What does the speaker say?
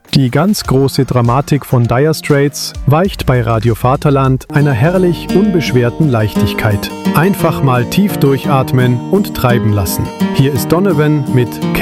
Die ganz große Dramatik von Dire Straits weicht bei Radio Vaterland einer herrlich unbeschwerten Leichtigkeit. Einfach mal tief durchatmen und treiben lassen. Hier ist Donovan mit